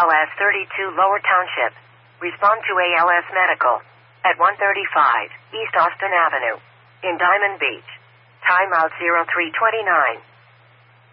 ALS 32 Lower Township. Respond to ALS Medical at 135 East Austin Avenue in Diamond Beach. Timeout 0329.